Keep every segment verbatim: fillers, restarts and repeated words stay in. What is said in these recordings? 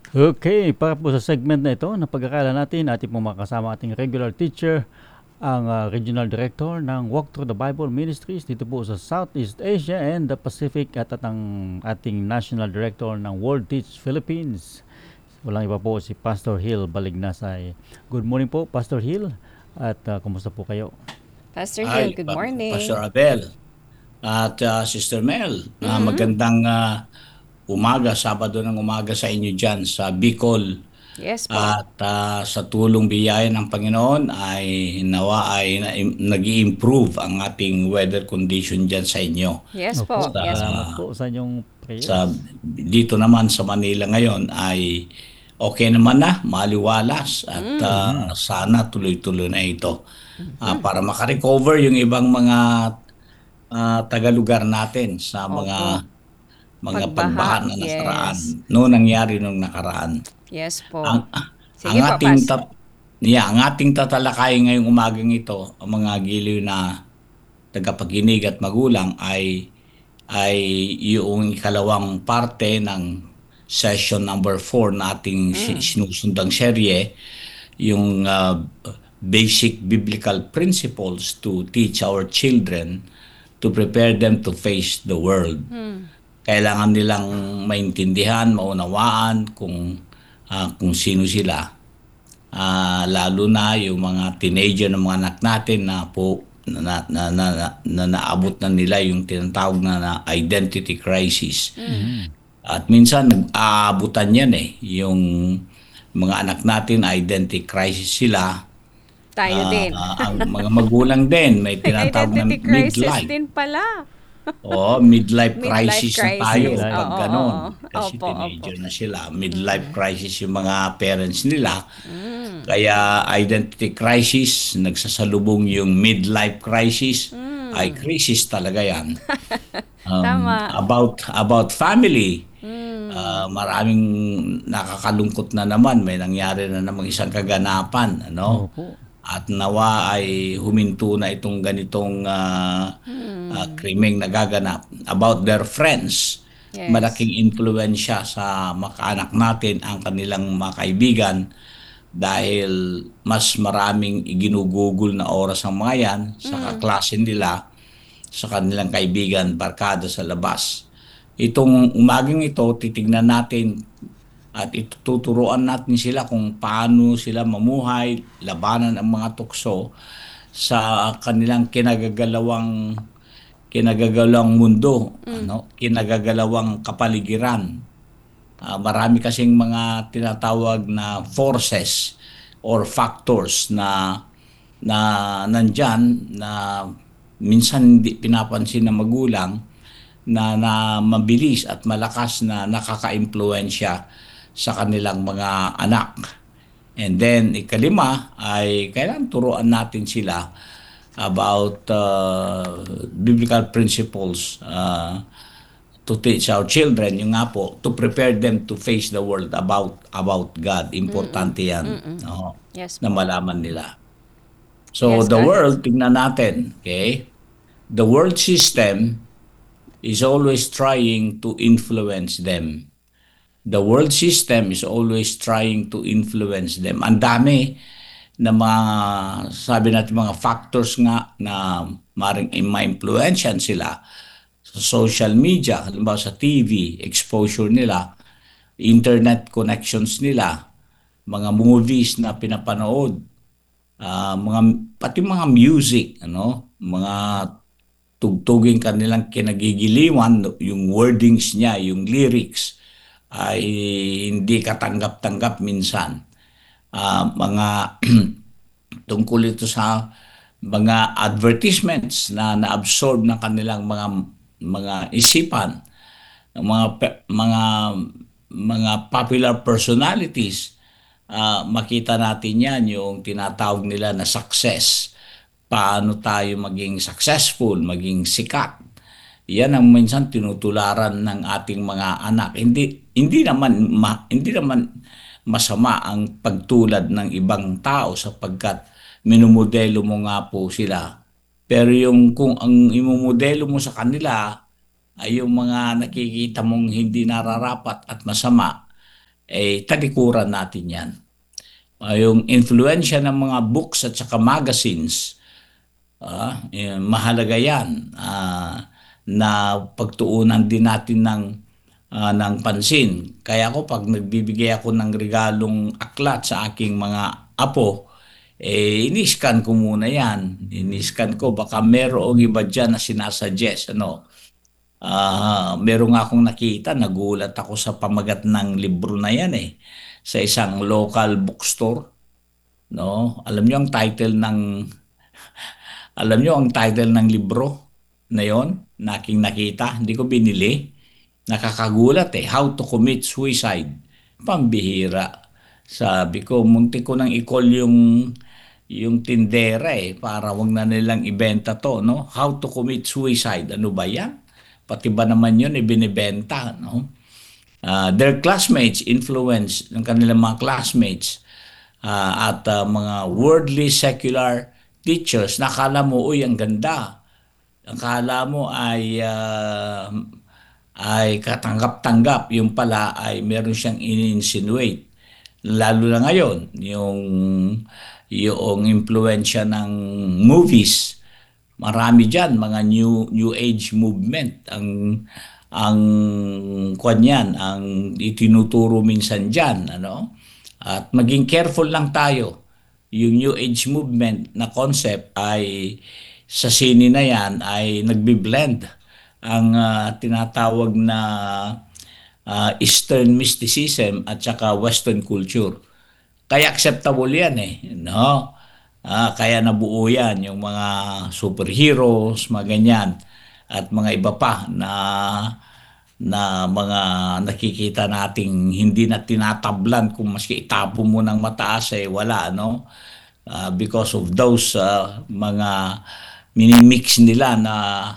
Okay, para po sa segment na ito, na pag-aaralan natin, ating po makasama ating regular teacher, ang ah, Regional Director ng Walk Through the Bible Ministries dito po sa Southeast Asia and the Pacific at at ang ating National Director ng World Teach Philippines. Walang iba po si Pastor Hill Balignasay. Good morning po, Pastor Hill, at ah, kumusta po kayo? Pastor Hill, Hi, good Pa- Pastor morning. Abel at ah, Sister Mel. Na Mhm. magandang ah, umaga, Sabado ng umaga sa inyo dyan sa Bicol. Yes po. At ah, sa tulong biyaya ng Panginoon ay nawa ay na, nag-i-improve ang ating weather condition dyan sa inyo. Yes Opo, po. Sa, Yes po. salamat po sa inyong sa prayers. dito naman sa Manila ngayon ay okay naman na, maliwalas at Mm. ah, Mhm. sana tuloy-tuloy na ito. Ah, Mhm. para makarecover yung ibang mga ah, taga-lugar natin sa Opo. mga mga Pagbaha. pagbaha na nasaraan Yes. no nangyari nung nakaraan. Yes po. Ang ang Sige po, ating Pas. tat yeah, ang ating tatalakayin ngayong umagang ito, ang mga giliw na tagapakinig at magulang ay ay yung ikalawang parte ng session number four na ating si- Mm. sinusundang serye, yung ah, basic biblical principles to teach our children to prepare them to face the world. Mm. Kailangan nilang maintindihan, maunawaan kung ah, kung sino sila. Ah, lalo na yung mga teenager ng mga anak natin na po na, na, na, na, na naabot na nila yung tinatawag na, na identity crisis. Mm. Mhm. At minsan nag-aabutan yan eh. Yung mga anak natin, identity crisis sila. Tayo Ah, din. ang mga magulang din, may May tinatawag na identity crisis midlife. din pala. Oo, midlife Midlife crisis na tayo crisis. Midlife. pag Oo, oo, oo. ganon. Kasi Opo, opo. teenager na sila. Midlife Mm. crisis yung mga parents nila. Mm. Kaya identity crisis, nagsasalubong yung midlife crisis, ay Mm. crisis talaga yan. Um, Tama. about about family, Mm. ah, maraming nakakalungkot na naman. May nangyari na namang isang kaganapan, ano? Opo. At nawa ay huminto na itong ganitong ah, ah, Mm. krimeng nagaganap about their friends. Yes. Malaking impluensya sa makaanak natin ang kanilang mga kaibigan dahil mas maraming iginugugol na oras ang mga yan sa Mm. kaklase nila, sa kanilang kaibigan, barkada sa labas. Itong umagang ito, titignan natin at ituturuan natin sila kung paano sila mamuhay, labanan ang mga tukso sa kanilang kinagagalawang kinagagalawang mundo, Mm. ano, kinagagalawang kapaligiran. Ah, marami kasing mga tinatawag na forces or factors na na nandyan na minsan hindi pinapansin ng magulang na, na mabilis at malakas na nakaka-impluensya sa kanilang mga anak. And then, ikalima ay kailangan turuan natin sila about uh, biblical principles uh, to teach our children, yung nga po, to prepare them to face the world about about God. Mm-mm. Importante yan, Mm-mm. no? Yes Na po. malaman nila. So, Yes, the go ahead. world, tingnan natin, okay? The world system is always trying to influence them. The world system is always trying to influence them. Ang dami na mga, sabi natin, mga factors nga na maring ma-influensyan sila sa social media, halimbawa sa T V, exposure nila, internet connections nila, mga movies na pinapanood, ah, mga pati mga music, ano, mga tugtugin kanilang kinagigiliwan, yung wordings niya, yung lyrics ay hindi katanggap-tanggap minsan. Ah, mga tungkol ito sa mga advertisements na na-absorb ng kanilang mga mga isipan, ng mga pe- mga mga popular personalities. Ah, makita natin yan yung tinatawag nila na success. Paano tayo maging successful, maging sikat. Yan ang minsan tinutularan ng ating mga anak. Hindi hindi naman ma, hindi naman masama ang pagtulad ng ibang tao sapagkat minumodelo mo nga po sila. Pero yung kung ang imomodelo mo sa kanila ay yung mga nakikita mong hindi nararapat at masama, eh talikuran natin yan. Uh, yung influensya ng mga books at saka magazines, ah, eh, mahalaga yan, ah, na pagtuunan din natin ng ah, ng pansin. Kaya ako pag nagbibigay ako ng regalong aklat sa aking mga apo, eh ini-scan ko muna yan. Ini-scan ko, baka merong iba dyan na sinasuggest. Ano? Ah, meron nga akong nakita, nagulat ako sa pamagat ng libro na yan eh. Sa isang local bookstore. No? Alam niyo ang title ng alam niyo ang title ng libro na yon na aking nakita, hindi ko binili. Nakakagulat eh, How to Commit Suicide. Pambihira. Sabi ko, munti ko nang i-call yung yung tindera eh, para wag na nilang ibenta to, no? How to Commit Suicide. Ano ba yan? Pati ba naman yun ibinibenta, no? Uh, their classmates influence ng kanilang mga classmates uh, at uh, mga worldly secular teachers. Nakala mo, uy, ang ganda. Akala mo ay uh, ay katanggap-tanggap, yung pala ay meron siyang in-insinuate. Lalo na ngayon, yung yung impluensya ng movies. Marami diyan mga new new age movement ang ang kanyan ang itinuturo minsan diyan, ano? At maging careful lang tayo. Yung new age movement na concept ay sa sine na yan ay nagbi-blend ang uh, tinatawag na uh, Eastern mysticism at saka Western culture. Kaya acceptable yan eh, no? Ah, kaya nabuo yan yung mga superheroes, mga ganyan, at mga iba pa na na mga nakikita nating hindi na tinatablan kung maski itapo mo ng mataas eh wala, no? Uh, because of those uh, mga minimix nila na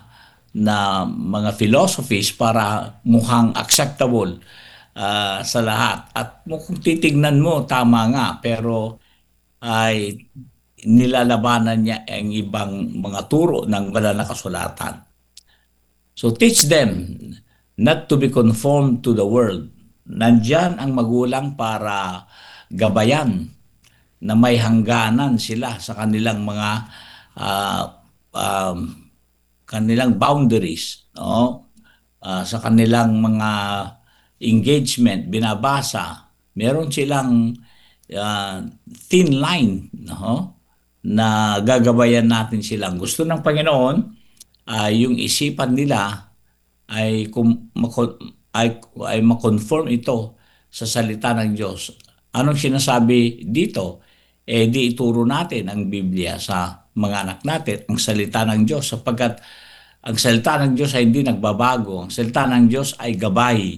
na mga philosophies para mukhang acceptable uh, sa lahat. At kung titignan mo, tama nga, pero ay nilalabanan niya ang ibang mga turo ng banal na kasulatan. So teach them not to be conformed to the world. Nandyan ang magulang para gabayan na may hangganan sila sa kanilang mga uh, um, kanilang boundaries, no? Uh, sa kanilang mga engagement, binabasa, meron silang uh, thin line, no? Na gagabayan natin silang. Gusto ng Panginoon, uh, yung isipan nila ay, kum, mako, ay, ay makonform ito sa salita ng Diyos. Anong sinasabi dito? Eh di ituro natin ang Biblia sa mga anak natin, ang salita ng Diyos, sapagkat ang salita ng Diyos ay hindi nagbabago. Ang salita ng Diyos ay gabay.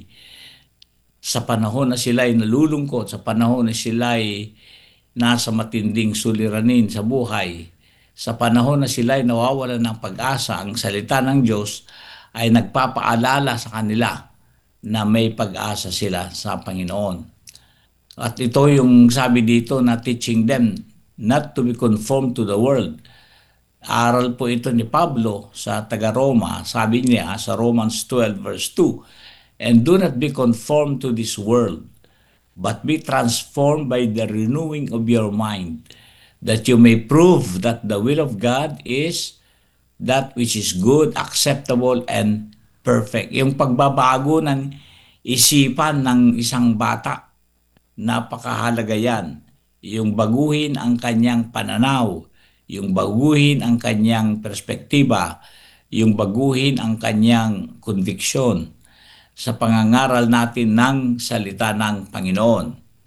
Sa panahon na sila ay nalulungkot, sa panahon na sila ay nasa matinding suliranin sa buhay, sa panahon na sila ay nawawalan ng pag-asa, ang salita ng Diyos ay nagpapaalala sa kanila na may pag-asa sila sa Panginoon. At ito yung sabi dito na teaching them not to be conformed to the world. Aral po ito ni Pablo sa taga-Roma. Sabi niya sa Romans twelve verse two, and do not be conformed to this world, but be transformed by the renewing of your mind, that you may prove that the will of God is that which is good, acceptable, and perfect. Yung pagbabago ng isipan ng isang bata, napakahalaga yan. Yung baguhin ang kanyang pananaw, yung baguhin ang kanyang perspektiba, yung baguhin ang kanyang conviction sa pangangaral natin ng salita ng Panginoon.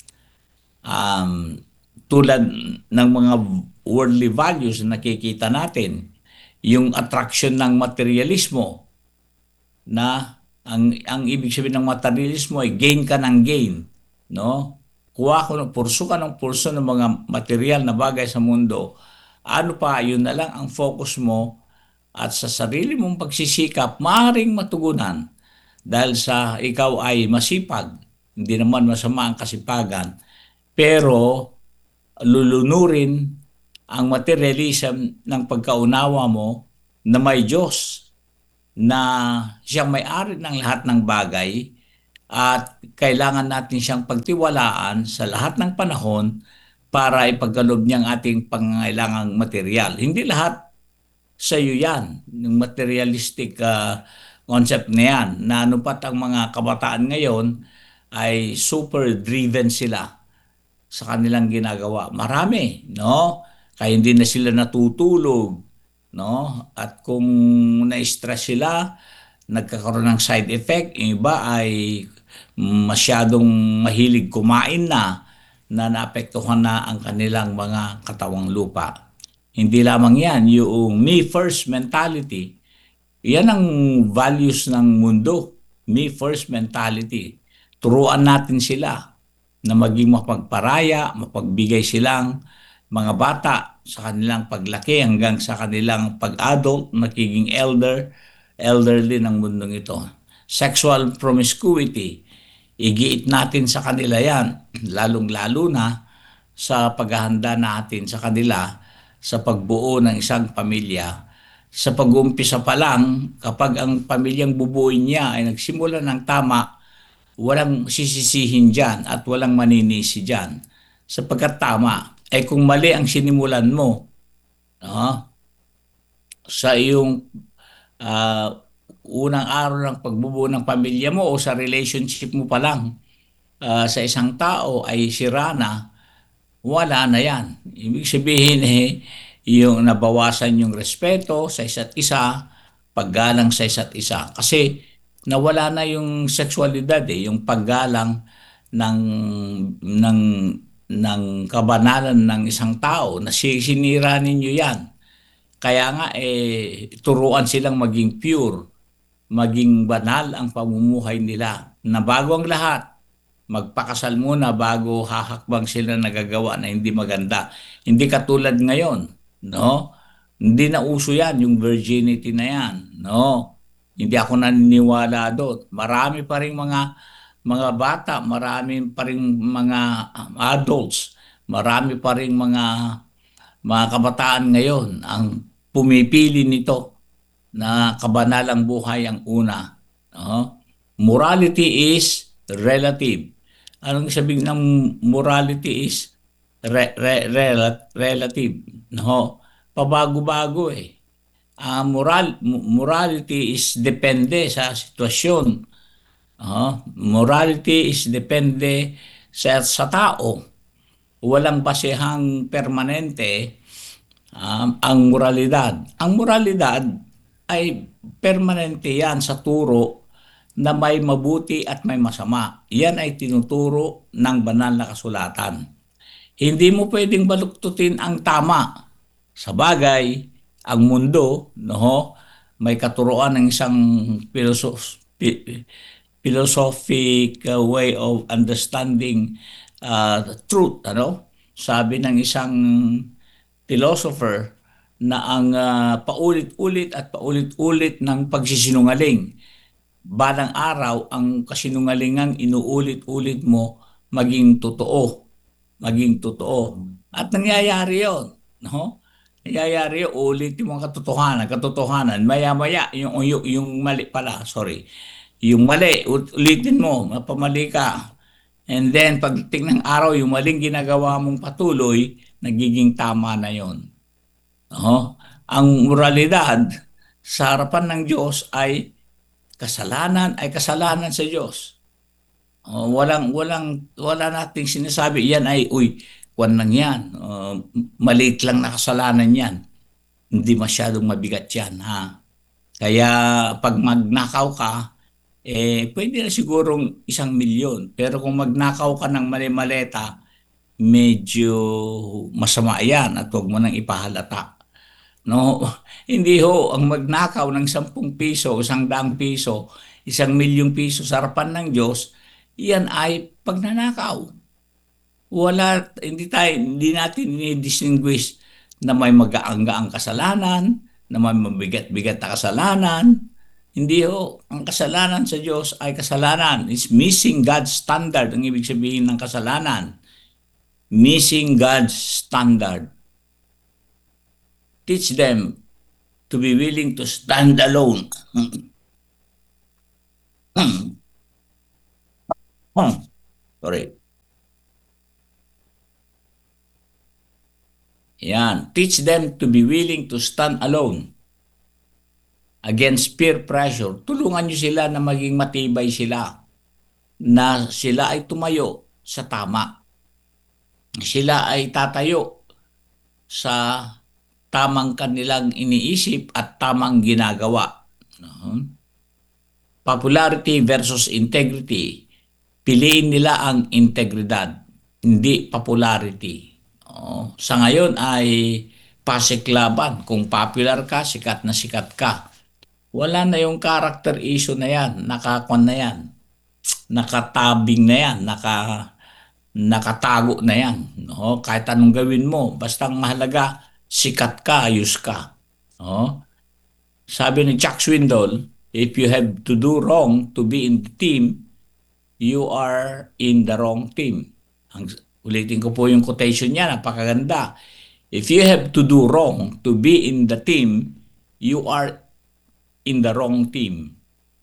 Um, tulad ng mga worldly values na nakikita natin, yung attraction ng materialismo, na ang, ang ibig sabihin ng materialismo ay gain ka ng gain, no? Kuha ko ng purso ka ng purso ng mga material na bagay sa mundo. Ano pa, yun na lang ang focus mo, at sa sarili mong pagsisikap, maaaring matugunan dahil sa ikaw ay masipag. Hindi naman masama ang kasipagan, pero lulunurin ang materialism ng pagkaunawa mo na may Diyos, na siyang may-ari ng lahat ng bagay, at kailangan natin siyang pagtiwalaan sa lahat ng panahon para ipagkaloob niya ang ating pangangailangang material. Hindi lahat sa iyo yan, yung materialistic ah, concept na yan, na ano pat ang mga kabataan ngayon ay super driven sila sa kanilang ginagawa. Marami, no? Kaya hindi na sila natutulog, no? At kung na-stress sila, nagkakaroon ng side effect, yung iba ay masyadong mahilig kumain na, na naapektuhan na ang kanilang mga katawang lupa. Hindi lamang yan, yung me first mentality, yan ang values ng mundo. Me first mentality. Turuan natin sila na maging mapagparaya, mapagbigay silang mga bata sa kanilang paglaki hanggang sa kanilang pag-adult, magiging elder, elderly ng mundong ito. Sexual promiscuity, igiit natin sa kanila yan, lalong-lalo na sa paghahanda natin sa kanila sa pagbuo ng isang pamilya. Sa pag-uumpisa pa lang, kapag ang pamilyang bubuin niya ay nagsimula ng tama, walang sisisihin dyan at walang maninisi dyan. Sapagkat tama, ay kung mali ang sinimulan mo, no, sa iyong ah, unang araw ng pagbubuo ng pamilya mo o sa relationship mo pa lang ah, sa isang tao ay sira na, wala na yan. Ibig sabihin eh, yung nabawasan yung respeto sa isa't isa, paggalang sa isa't isa. Kasi nawala na yung sexualidad eh, yung paggalang ng ng ng kabanalan ng isang tao na si- sinira ninyo yan. Kaya nga eh turuan silang maging pure, maging banal ang pamumuhay nila. Na bago ang lahat, magpakasal muna bago hahakbang sila nagagawa na hindi maganda. Hindi katulad ngayon, no? Hindi na uso yan, yung virginity na yan, no? Hindi ako naniniwala doon. Marami pa rin mga mga bata, marami pa rin mga um, adults, marami pa rin mga mga kabataan ngayon ang pumipili nito na kabanalang buhay ang una. No? Morality is relative. Anong sabihin ng morality is re, re, rela- relative? No? Pabago-bago eh. Ang moral, morality is depende sa sitwasyon. Ah, morality is depende sa, sa tao. Walang basehang permanente um, ang moralidad. Ang moralidad ay permanente yan sa turo na may mabuti at may masama. Yan ay tinuturo ng banal na kasulatan. Hindi mo pwedeng baluktutin ang tama. Sa bagay, ang mundo, no, may katuruan ng isang philosophy, philosophic uh, way of understanding uh, truth, ano? Sabi ng isang philosopher na ang uh, paulit-ulit at paulit-ulit ng pagsisinungaling, balang araw ang kasinungalingang inuulit-ulit mo maging totoo, maging totoo. At nangyayari 'yon, no? Nangyayari 'yon, ulitin mo ang katotohanan, katotohanan, maya-maya yung, yung yung mali pala, sorry. Yung mali, ulitin mo, mapamali ka. And then, pagdating ng araw, yung maling ginagawa mong patuloy, nagiging tama na yon. No? Ang moralidad sa harapan ng Diyos ay kasalanan ay kasalanan sa Diyos. Oh, walang walang wala nating sinasabi yan ay uy, kwan lang yan. Uh, maliit lang na kasalanan yan. Hindi masyadong mabigat yan, ha. Kaya pag magnakaw ka, eh pwede na sigurong isang milyon. Pero kung magnakaw ka ng mali-maleta, medyo masama yan at huwag mo nang ipahalata. No, hindi ho, ang magnakaw ng sampung piso, isang daang piso, isang milyong piso sa harapan ng Diyos, yan ay pagnanakaw. Wala, hindi tayo, hindi natin i-distinguish na may magaangga ang kasalanan, na may mabigat-bigat na kasalanan. Hindi ho, ang kasalanan sa Diyos ay kasalanan. It's missing God's standard, ang ibig sabihin ng kasalanan. Missing God's standard. Teach them to be willing to stand alone. Hmm. Sorry. Yan. Teach them to be willing to stand alone against peer pressure. Tulungan nyo sila na maging matibay sila, na sila ay tumayo sa tama. Sila ay tatayo sa tamang kanilang iniisip at tamang ginagawa. Popularity versus integrity. Piliin nila ang integridad, hindi popularity. Oh, sa ngayon ay pasiklaban. Kung popular ka, sikat na sikat ka. Wala na yung character issue na yan. Nakakon na yan. Nakatabing na yan. Naka, nakatago na yan. No? Kahit anong gawin mo, basta ang mahalaga, sikat ka, ayos ka. No? Sabi ni Chuck Swindoll, if you have to do wrong to be in the team, you are in the wrong team. Ang, ulitin ko po yung quotation niya, napakaganda. If you have to do wrong to be in the team, you are in the wrong team.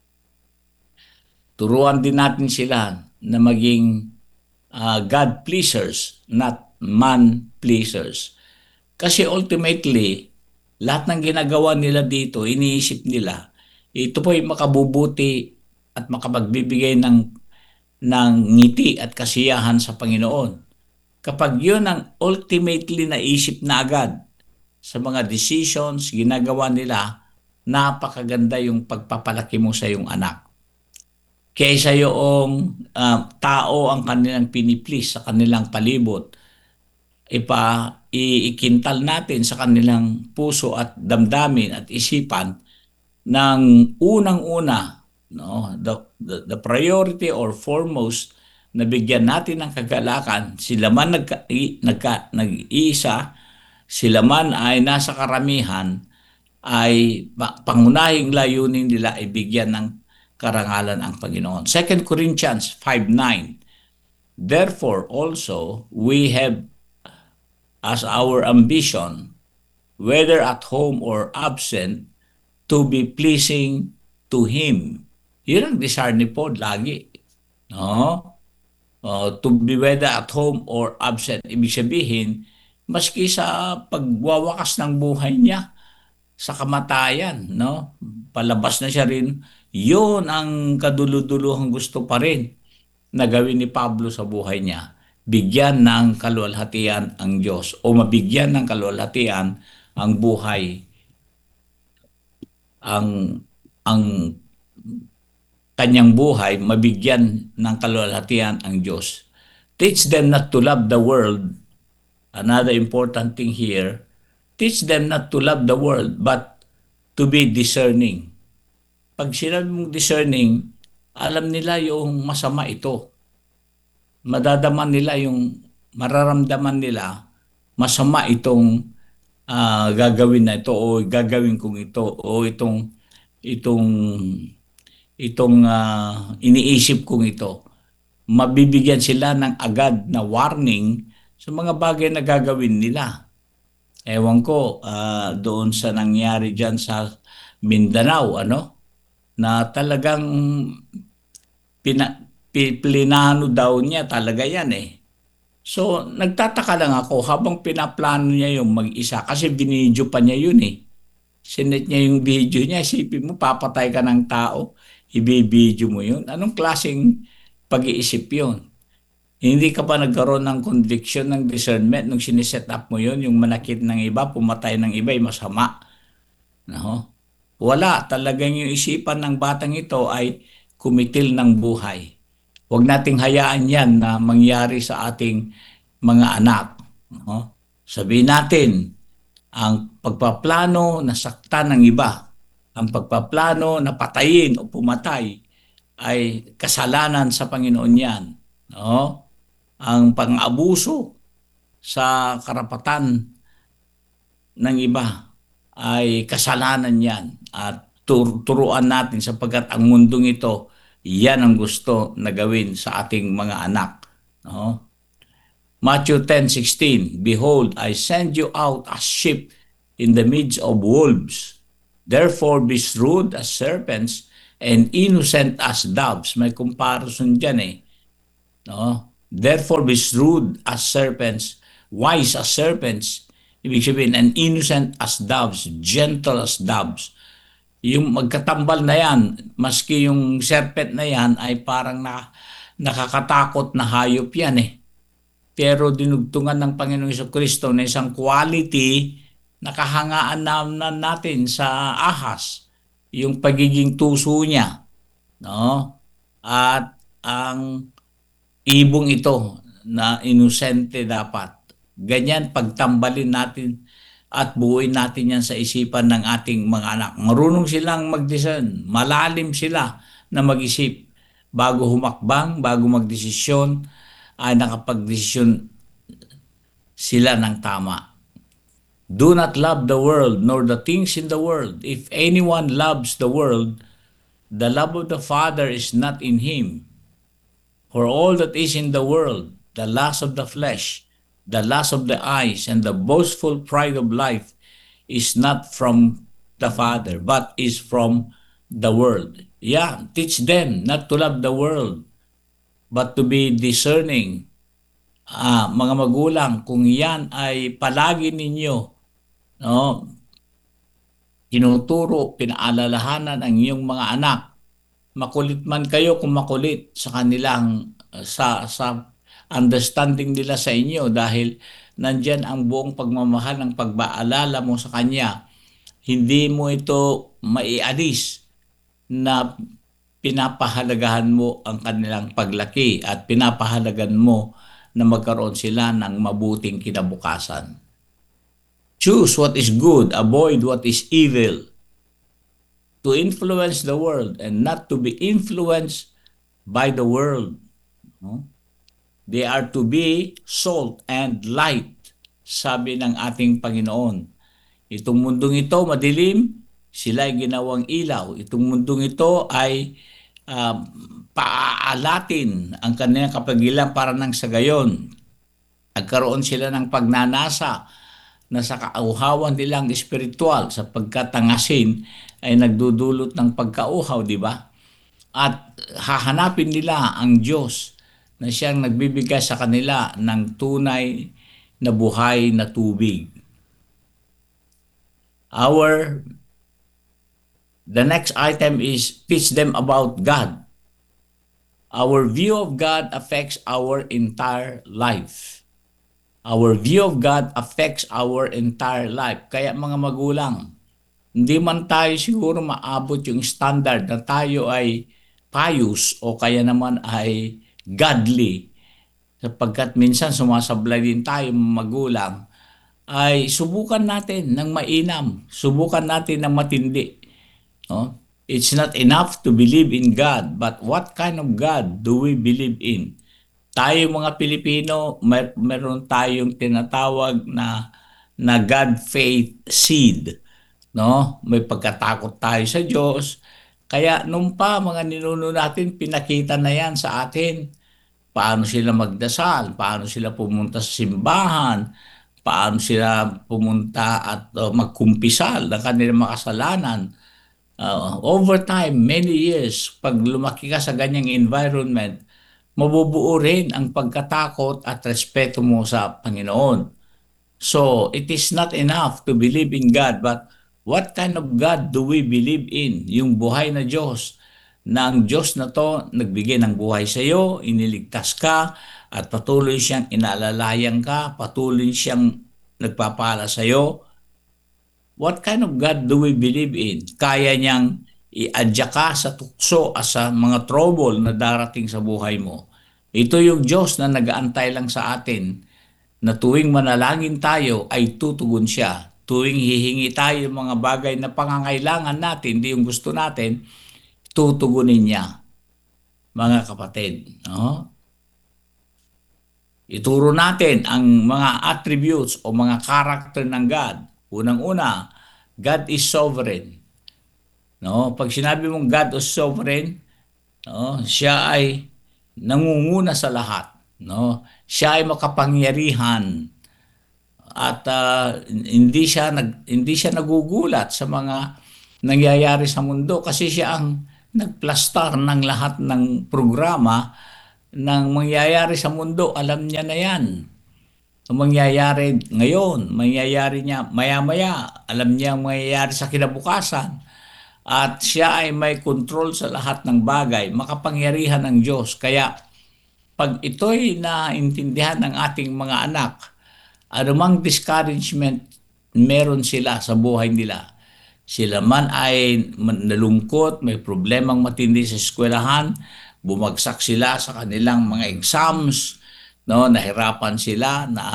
Turuan din natin sila na maging uh, God pleasers, not man pleasers. Kasi ultimately, lahat ng ginagawa nila dito, iniisip nila, ito po ay makabubuti at makapagbibigay ng, ng ngiti at kasiyahan sa Panginoon. Kapag yun ang ultimately naisip na agad sa mga decisions, ginagawa nila, napakaganda yung pagpapalaki mo sa iyong anak. Kaysa yung uh, tao ang kanilang piniplis sa kanilang palibot, ipa iikintal natin sa kanilang puso at damdamin at isipan ng unang-una, no, the, the, the priority or foremost na bigyan natin ng kagalakan, sila man nagka, nagka, nag-iisa, sila man ay nasa karamihan, ay pangunahing layunin nila ay bigyan ng karangalan ang Panginoon. Second Corinthians five nine. Therefore also we have as our ambition, whether at home or absent, to be pleasing to Him. Yun ang desire ni Paul lagi. No? Uh, to be whether at home or absent. Ibig sabihin, maski sa pagwawakas ng buhay niya, sa kamatayan, no? Palabas na siya rin, yun ang kaduluduluhang gusto pa rin na gawin ni Pablo sa buhay niya. Bigyan ng kaluwalhatian ang Diyos o mabigyan ng kaluwalhatian ang buhay, ang ang kanyang buhay, mabigyan ng kaluwalhatian ang Diyos. Teach them not to love the world. Another important thing here, teach them not to love the world, but to be discerning. Pag sinabi mong discerning, alam nila yung masama ito. Madadaman nila yung, mararamdaman nila, masama itong uh, gagawin na ito, o gagawin kong ito, o itong, itong, itong uh, iniisip kong ito. Mabibigyan sila ng agad na warning sa mga bagay na gagawin nila. Ewan ko, uh, doon sa nangyari dyan sa Mindanao, ano, na talagang pina, plinano daw niya talaga yan eh. So, nagtataka lang ako habang pinaplano niya yung mag-isa kasi binidyo pa niya yun eh. Sinet niya yung video niya, isipin mo, papatay ka ng tao, ibibidyo mo yun. Anong klaseng pag-iisip yun? Hindi ka pa nagkaroon ng conviction, ng discernment nung siniset up mo yun, yung manakit ng iba, pumatay ng iba, ay masama. No? Wala. Talagang yung isipan ng batang ito ay kumitil ng buhay. Huwag nating hayaan yan na mangyari sa ating mga anak. No? Sabihin natin, ang pagpaplano na saktan ng iba, ang pagpaplano na patayin o pumatay, ay kasalanan sa Panginoon yan. No? Ang pang-abuso sa karapatan ng iba ay kasalanan yan. At tur- turuan natin sapagkat ang mundong ito, yan ang gusto na gawin sa ating mga anak. No? Matthew ten sixteen, behold, I send you out as sheep in the midst of wolves. Therefore be shrewd as serpents and innocent as doves. May comparison dyan eh. No? Therefore, be shrewd as serpents, wise as serpents. Ibig sabihin, and innocent as doves, gentle as doves. Yung magkatambal na yan, maski yung serpent na yan ay parang na, nakakatakot na hayop yan eh. Pero dinugtungan ng Panginoong Jesucristo na isang quality na kahangaan naman natin sa ahas, yung pagiging tuso niya. No? At ang ibong ito na inosente dapat. Ganyan pagtambalin natin at buuin natin yan sa isipan ng ating mga anak. Marunong silang mag-discern, malalim sila na mag-isip bago humakbang, bago magdesisyon, ay nakapagdesisyon sila ng tama. Do not love the world nor the things in the world. If anyone loves the world, the love of the Father is not in him. For all that is in the world, the lust of the flesh, the lust of the eyes, and the boastful pride of life is not from the Father, but is from the world. Yeah, teach them not to love the world, but to be discerning. Ah, mga magulang, kung yan ay palagi ninyo, no, tinuturo, pinaalalahanan ang iyong mga anak, makulit man kayo kung makulit sa kanilang sa sa understanding nila sa inyo dahil nandyan ang buong pagmamahal ng pagbaalala mo sa kanya. Hindi mo ito maialis na pinapahalagahan mo ang kanilang paglaki at pinapahalagahan mo na magkaroon sila ng mabuting kinabukasan. Choose what is good, avoid what is evil. To influence the world and not to be influenced by the world. No? They are to be salt and light, sabi ng ating Panginoon. Itong mundong ito madilim, sila ay ginawang ilaw. Itong mundong ito ay uh, paaalatin ang kanilang kapagilan para ng sa gayon. Nagkaroon sila ng pagnanasa na sa kauhawan nilang espiritual sapagkat ang asin ay nagdudulot ng pagkauhaw, di ba? At hahanapin nila ang Diyos na siyang nagbibigay sa kanila ng tunay na buhay na tubig. Our the next item is teach them about God. Our view of God affects our entire life. Our view of God affects our entire life. Kaya mga magulang, hindi man tayo siguro maabot yung standard na tayo ay pious o kaya naman ay godly. Sapagkat minsan sumasablay din tayo magulang, ay subukan natin ng mainam. Subukan natin ng matindi. No? It's not enough to believe in God, but what kind of God do we believe in? Tayo mga Pilipino, mer- meron tayong tinatawag na na God faith seed, no? May pagkatakot tayo sa Diyos. Kaya nung pa mga ninuno natin, pinakita na yan sa atin. Paano sila magdasal, paano sila pumunta sa simbahan, paano sila pumunta at uh, magkumpisal ng kanilang makasalanan. Uh, over time, many years, pag lumaki ka sa ganyang environment, mabubuo rin ang pagkatakot at respeto mo sa Panginoon. So, it is not enough to believe in God, but what kind of God do we believe in? Yung buhay na Diyos, na ang Diyos na to nagbigay ng buhay sa iyo, iniligtas ka, at patuloy siyang inaalalayan ka, patuloy siyang nagpapala sa iyo. What kind of God do we believe in? Kaya niyang i-adya ka sa tukso at sa mga trouble na darating sa buhay mo. Ito yung Diyos na nag-aantay lang sa atin na tuwing manalangin tayo ay tutugon siya. Tuwing hihingi tayo ng mga bagay na pangangailangan natin, hindi yung gusto natin, tutugunin niya. Mga kapatid, no? Ituro natin ang mga attributes o mga character ng God. Unang-una, God is sovereign. No, pag sinabi mong God is sovereign, no, siya ay nangunguna sa lahat, no? Siya ay makapangyarihan at uh, hindi siya nag hindi siya nagugulat sa mga nangyayari sa mundo kasi siya ang nagplastar ng lahat ng programa ng mangyayari sa mundo, alam niya na yan. Ang mangyayari ngayon, mangyayari niya maya-maya, alam niya ang mangyayari sa kinabukasan. At siya ay may control sa lahat ng bagay, makapangyarihan ng Diyos. Kaya pag ito'y naintindihan ng ating mga anak, anumang discouragement meron sila sa buhay nila. Sila man ay nalungkot, may problemang matindi sa eskwelahan, bumagsak sila sa kanilang mga exams, no, nahirapan sila na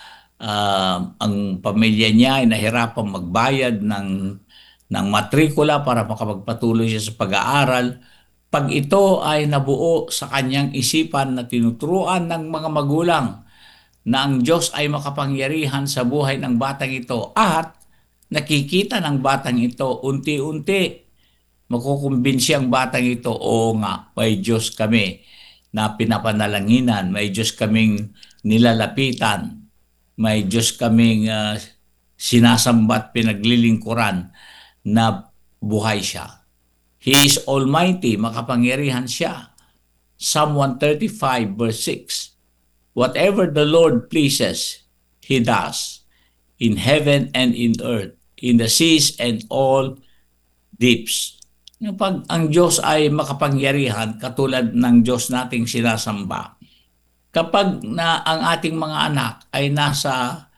uh, ang pamilya niya ay nahirapan magbayad ng ng matrikula para makapagpatuloy siya sa pag-aaral. Pag ito ay nabuo sa kanyang isipan na tinuturuan ng mga magulang na ang Diyos ay makapangyarihan sa buhay ng batang ito at nakikita ng batang ito unti-unti, makukumbinsi ang batang ito, oo nga, may Diyos kami na pinapanalanginan, may Diyos kaming nilalapitan, may Diyos kaming uh, sinasambat, pinaglilingkuran na buhay siya. He is almighty, makapangyarihan siya. Psalm one thirty-five verse six. Whatever the Lord pleases, He does, in heaven and in earth, in the seas and all deeps. Pag ang Diyos ay makapangyarihan, katulad ng Diyos nating sinasamba, kapag na ang ating mga anak ay nasa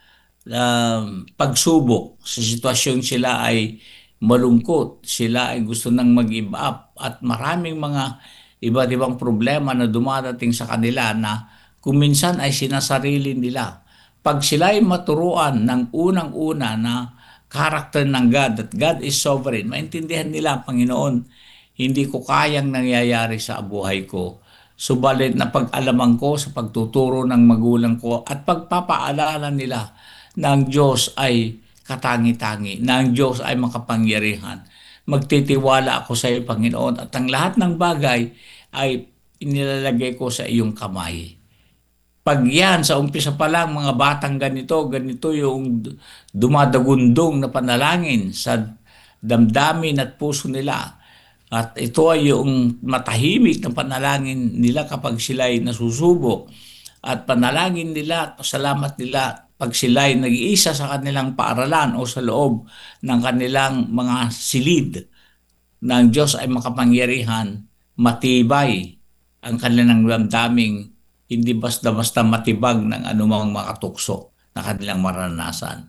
um, pagsubok, sa sitwasyon sila ay malungkot, sila ay gusto nang mag-give up, at maraming mga iba't ibang problema na dumadating sa kanila na kung minsan ay sinasarili nila. Pag sila ay maturuan ng unang-una na character ng God, that God is sovereign, maintindihan nila, Panginoon, hindi ko kayang nangyayari sa buhay ko. Subalit na pag-alaman ko sa pagtuturo ng magulang ko at pagpapaalala nila na ang Diyos ay katangi-tangi, na ang Diyos ay makapangyarihan. Magtitiwala ako sa iyo, Panginoon, at ang lahat ng bagay ay inilalagay ko sa iyong kamay. Pag yan, sa umpisa pa lang, mga batang ganito, ganito yung dumadagundong na panalangin sa damdamin at puso nila. At ito ay yung matahimik na panalangin nila kapag sila ay nasusubok. At panalangin nila, salamat nila, pag sila ay nag-iisa sa kanilang paaralan o sa loob ng kanilang mga silid, na ang Diyos ay makapangyarihan, matibay ang kanilang damdaming, hindi basta-basta matibag ng anumang makatukso na kanilang maranasan.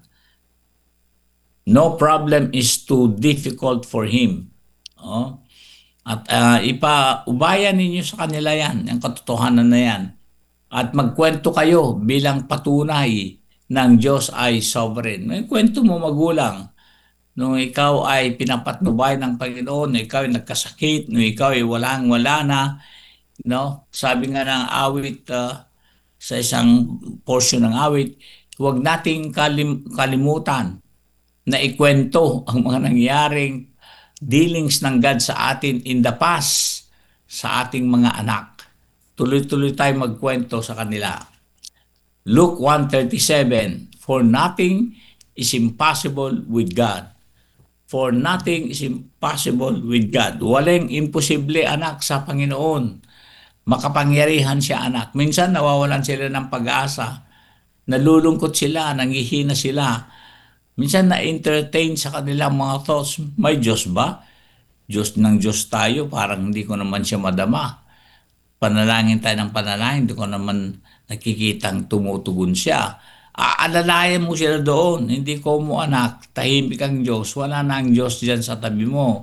No problem is too difficult for Him. Oh. At uh, ipa-ubayan ninyo sa kanila yan, yung katotohanan na yan. At magkwento kayo bilang patunay ng Diyos ay sovereign. May kwento mo, magulang, nung ikaw ay pinapatnubay ng Panginoon, nung ikaw ay nagkasakit, nung ikaw ay walang-wala na, no? Sabi nga ng awit, uh, sa isang portion ng awit, huwag nating kalim- kalimutan na ikwento ang mga nangyaring dealings ng God sa atin in the past sa ating mga anak. Tuloy-tuloy tayo magkwento sa kanila. Luke one thirty-seven, for nothing is impossible with God. For nothing is impossible with God. Walang imposible, anak, sa Panginoon. Makapangyarihan siya, anak. Minsan nawawalan sila ng pag-asa. Nalulungkot sila, nangihina sila. Minsan na-entertain sa kanilang mga thoughts, may Diyos ba? Diyos ng Diyos tayo, parang hindi ko naman siya madama. Panalangin tayo ng panalangin, hindi ko naman nakikitang tumutugon siya. Aalalayan mo sila doon, hindi ko mo, anak, tahimik ang Diyos, wala na ang Diyos dyan sa tabi mo.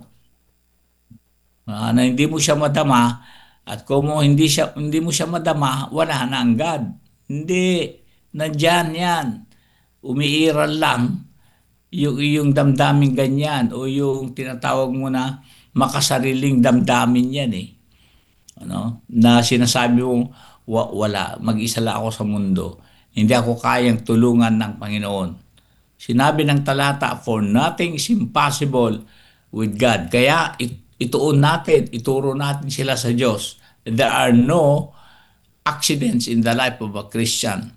Uh, na hindi mo siya madama, at kung mo hindi, siya, hindi mo siya madama, wala na ang God. Hindi, nandyan yan. Umiiral lang yung, yung damdamin ganyan o yung tinatawag mo na makasariling damdamin yan eh. Ano? Na sinasabi mo, wa, wala, mag-isa lang ako sa mundo. Hindi ako kayang tulungan ng Panginoon. Sinabi ng talata, for nothing is impossible with God. Kaya it, ituon natin, ituro natin sila sa Diyos. There are no accidents in the life of a Christian.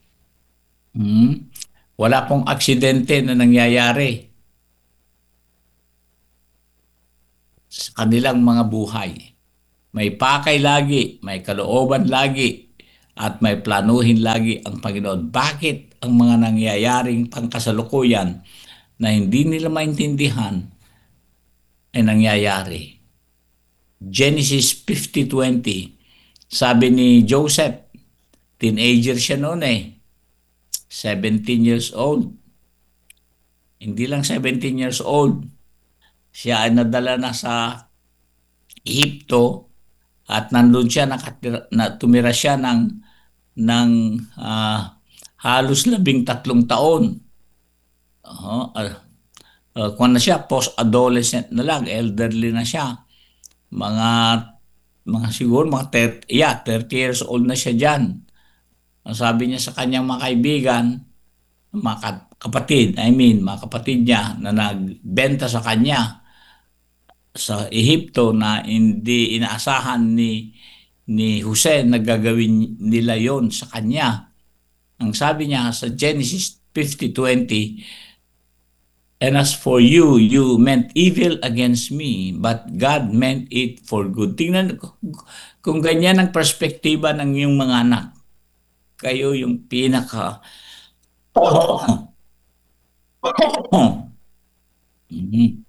Hmm? Wala pong aksidente na nangyayari sa kanilang mga buhay. May pakay lagi, may kalooban lagi, at may planuhin lagi ang Panginoon. Bakit ang mga nangyayaring pangkasalukuyan na hindi nila maintindihan ay nangyayari? Genesis fifty twenty, sabi ni Joseph, teenager siya noon eh, seventeen years old. Hindi lang seventeen years old, siya ay nadala na sa Egypto at nandun siya, nakatira, na, tumira siya ng, ng ah, halos labing tatlong taon. Uh, uh, uh, kung na siya, post-adolescent na lang, elderly na siya. Mga, mga siguro, mga thirty, yeah, thirty years old na siya dyan. Ang sabi niya sa kanyang mga kaibigan, mga ka- kapatid, I mean, mga kapatid niya na nagbenta sa kanya sa Ehipto na hindi inaasahan ni ni Jose na gagawin nila yon sa kanya. Ang sabi niya sa Genesis fifty twenty, and as for you, you meant evil against me, but God meant it for good. Tingnan ko, kung ganyan ang perspektiba ng iyong mga anak, kayo yung pinaka Mhm.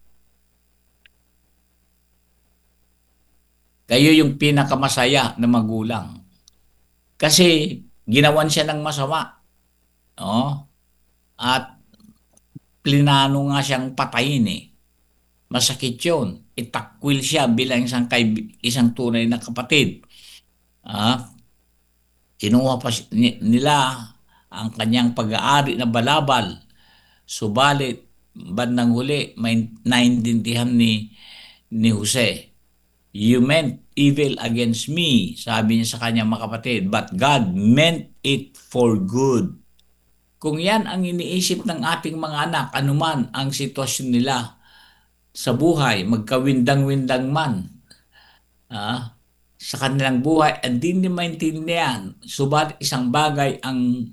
Kayo yung pinakamasaya na magulang. Kasi ginawan siya ng masama. No? At plinano nga siyang patayin eh. Masakit yun. Itakwil siya bilang isang, kaib- isang tunay na kapatid. Ah, kinuha pa si- ni- nila ang kanyang pag-aari na balabal. Subalit, bandang huli, may naintindihan ni, ni Jose. You meant evil against me, sabi niya sa kanyang mga kapatid, but God meant it for good. Kung yan ang iniisip ng ating mga anak, anuman ang sitwasyon nila sa buhay, magkawindang-windang man, ah, sa kanilang buhay, hindi nila maintindihan. Subalit isang bagay ang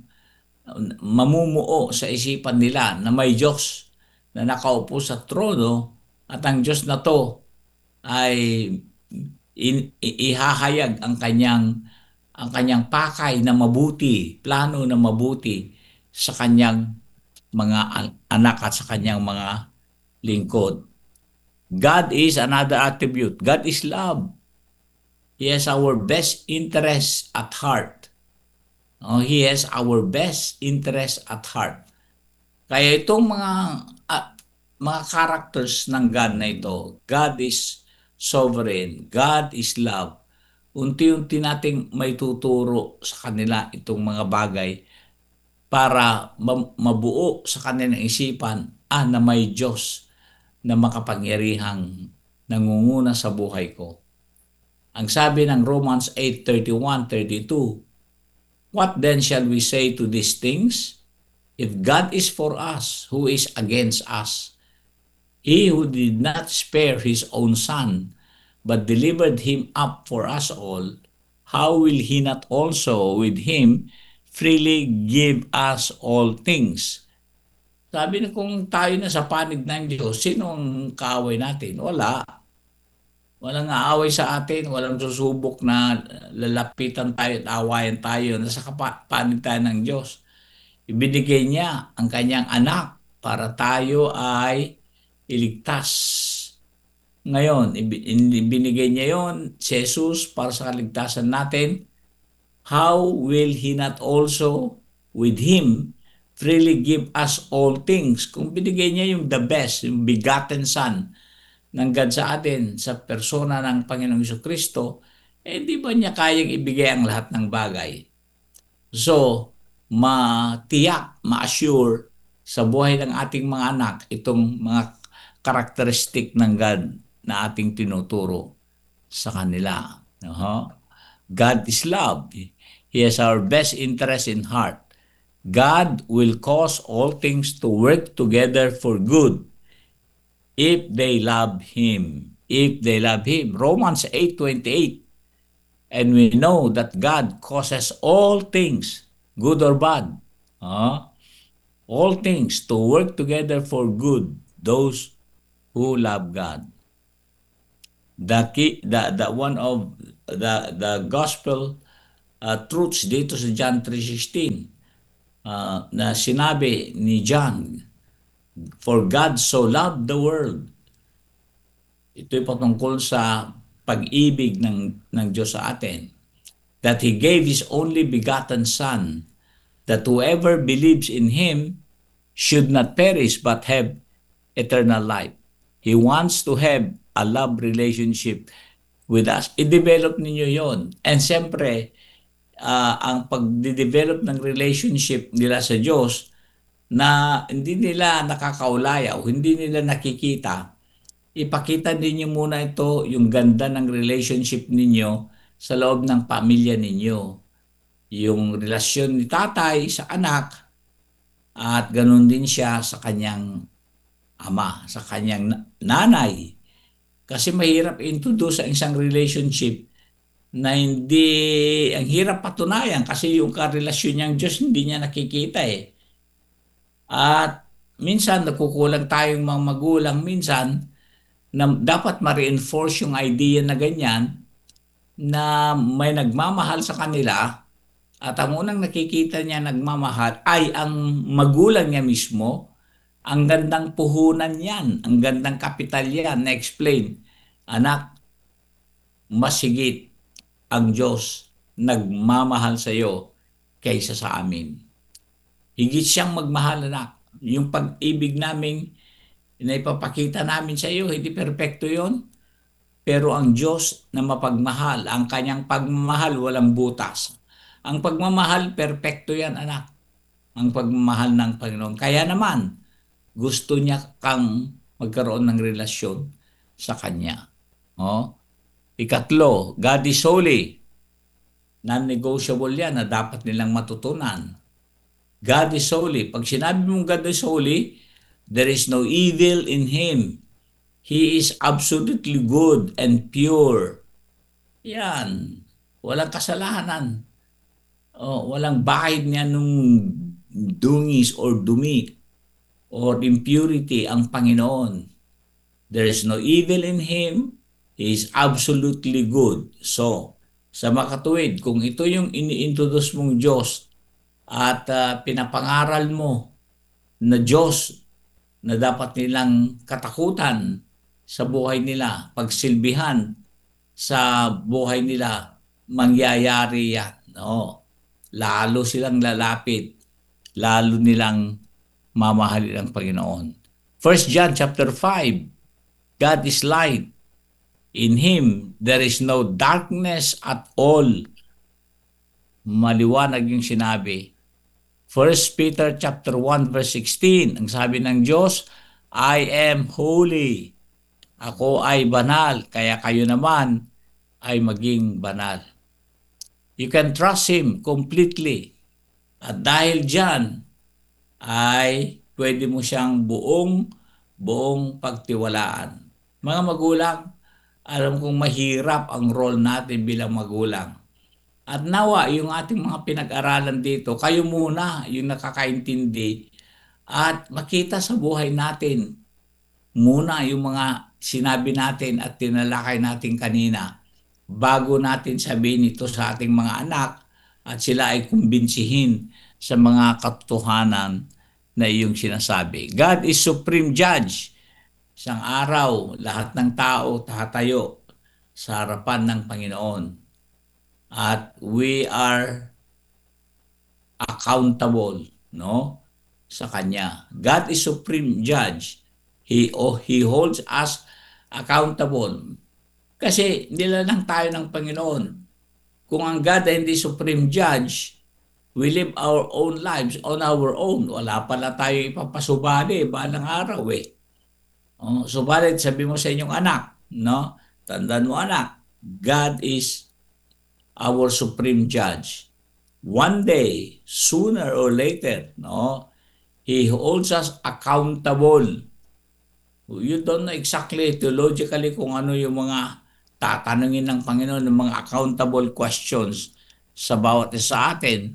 mamumuo sa isipan nila na may Diyos na nakaupo sa trono at ang Diyos na to ay in, ihahayag ang kanyang ang kanyang pakay na mabuti, plano na mabuti sa kanyang mga anak at sa kanyang mga lingkod. God is another attribute. God is love. He has our best interest at heart. Oh, He has our best interest at heart. Kaya itong mga uh, mga characters ng God na ito, God is sovereign, God is love. Unti-unti nating may tuturo sa kanila itong mga bagay para mabuo sa kanilang isipan, ah, na may Diyos na makapangyarihang nangunguna sa buhay ko. Ang sabi ng Romans eight thirty-one thirty-two, what then shall we say to these things? If God is for us, who is against us? He who did not spare his own son, but delivered him up for us all, how will he not also with him freely give us all things? Sabi na, kung tayo na sa panig ng Diyos, sino ang kaaway natin? Wala. Walang aaway sa atin, walang susubok na lalapitan tayo at awayan tayo. Nasa panig tayo ng Diyos. Ibinigay niya ang kanyang anak para tayo ay iligtas. Ngayon, ibinigay niya yon, si Jesus, para sa kaligtasan natin. How will He not also with Him freely give us all things? Kung binigay niya yung the best, yung begotten Son ng God sa atin, sa persona ng Panginoong Jesucristo, eh di ba niya kayang ibigay ang lahat ng bagay? So, matiyak, ma-assure sa buhay ng ating mga anak itong mga karakteristik ng God na ating tinuturo sa kanila. Uh-huh. God is love. He has our best interest in heart. God will cause all things to work together for good if they love Him. If they love Him. Romans eight twenty-eight. And we know that God causes all things, good or bad, uh, all things to work together for good, those who love God. the key, the the one of the the gospel uh, truths dito sa John three sixteen, uh, na sinabi ni John, for God so loved the world. Ito'y patungkol sa pag-ibig ng ng Diyos sa atin, that He gave His only begotten Son, that whoever believes in Him should not perish but have eternal life. He wants to have a love relationship with us. I-develop ninyo yon. And siyempre, uh, ang pag-develop ng relationship nila sa Diyos na hindi nila nakakaulaya o hindi nila nakikita, ipakita ninyo muna ito, yung ganda ng relationship ninyo sa loob ng pamilya ninyo. Yung relasyon ni tatay sa anak at ganun din siya sa kanyang ama, sa kanyang nanay. Kasi mahirap introduce ang isang relationship na hindi, ang hirap patunayan kasi yung karelasyon niyang Diyos hindi niya nakikita eh. At minsan nakukulang tayong mga magulang minsan na dapat ma-reinforce yung idea na ganyan na may nagmamahal sa kanila at ang unang nakikita niya nagmamahal ay ang magulang niya mismo. Ang gandang puhunan yan, ang gandang kapital yan na-explain. Anak, mas higit ang Diyos nagmamahal sa iyo kaysa sa amin. Higit siyang magmahal, anak. Yung pag-ibig namin na ipapakita namin sa iyo, hindi perpekto yon. Pero ang Diyos na mapagmahal, ang kanyang pagmamahal walang butas. Ang pagmamahal, perpekto yan, anak. Ang pagmamahal ng Panginoon. Kaya naman, gusto niya kang magkaroon ng relasyon sa Kanya. Oh? Ikatlo, God is holy. Non-negotiable yan na dapat nilang matutunan. God is holy. Pag sinabi mong God is holy, there is no evil in Him. He is absolutely good and pure. Yan. Walang kasalanan. Oh, walang bahid niya nung dungis or dumi or impurity ang Panginoon. There is no evil in Him. He is absolutely good. So, sa makatuwid, kung ito yung ini-introduce mong Diyos at uh, pinapangaral mo na Diyos na dapat nilang katakutan sa buhay nila, pagsilbihan sa buhay nila, mangyayari yan. No? Lalo silang lalapit, lalo nilang mamahalin ang Panginoon. First John chapter five, God is light. In Him, there is no darkness at all. Maliwanag yung sinabi. First Peter chapter one verse sixteen, ang sabi ng Diyos, I am holy. Ako ay banal, kaya kayo naman ay maging banal. You can trust Him completely. At dahil dyan, ay pwede mo siyang buong, buong pagtiwalaan. Mga magulang, alam kong mahirap ang role natin bilang magulang. At nawa, yung ating mga pinag-aralan dito, kayo muna yung nakakaintindi at makita sa buhay natin muna yung mga sinabi natin at tinalakay natin kanina bago natin sabihin ito sa ating mga anak at sila ay kumbinsihin sa mga katotohanan na iyong sinasabi. God is supreme judge. Isang araw, lahat ng tao tatayo sa harapan ng Panginoon. At we are accountable, no, sa Kanya. God is supreme judge. He, oh, he holds us accountable. Kasi nilalang tayo ng Panginoon. Kung ang God ay hindi supreme judge, we live our own lives on our own. Wala pala tayo ipapasubali balang araw eh. Oh, subalit sabi mo sa inyong anak, no? Tandaan mo anak, God is our supreme judge. One day, sooner or later, no, He holds us accountable. You don't know exactly theologically kung ano yung mga tatanungin ng Panginoon, ng mga accountable questions sa bawat isa sa atin.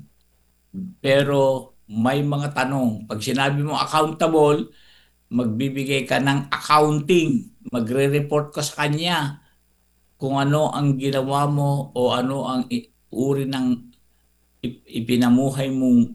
Pero may mga tanong. Pag sinabi mo accountable, magbibigay ka ng accounting. Magre-report ka sa Kanya kung ano ang ginawa mo o ano ang i- uri ng ip- ipinamuhay mong